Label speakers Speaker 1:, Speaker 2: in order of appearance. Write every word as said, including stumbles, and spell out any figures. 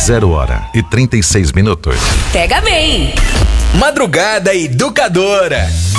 Speaker 1: Zero hora e trinta e seis minutos.
Speaker 2: Pega bem!
Speaker 3: Madrugada Educadora.